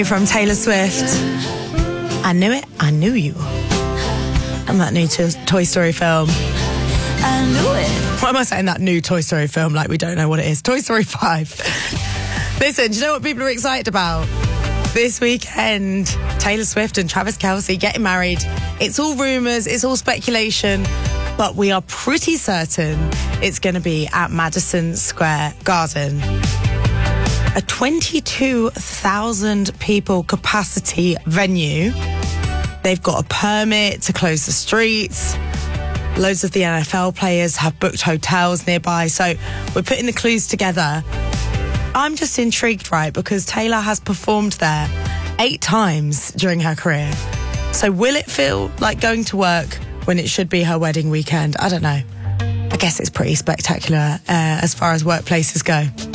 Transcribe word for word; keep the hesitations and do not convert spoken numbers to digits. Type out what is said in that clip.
From Taylor Swift. I knew it, I knew you. And that new to- Toy Story film. I knew it. Why am I saying that new Toy Story film like we don't know what it is? Toy Story five. Listen, do you know what people are excited about? This weekend, Taylor Swift and Travis Kelce getting married. It's all rumours, it's all speculation, but we are pretty certain it's going to be at Madison Square Garden. A twenty-two thousand people capacity venue. They've got a permit to close the streets. Loads of the N F L players have booked hotels nearby. So we're putting the clues together. I'm just intrigued, right? Because Taylor has performed there eight times during her career. So will it feel like going to work when it should be her wedding weekend? I don't know. I guess it's pretty spectacular uh, as far as workplaces go.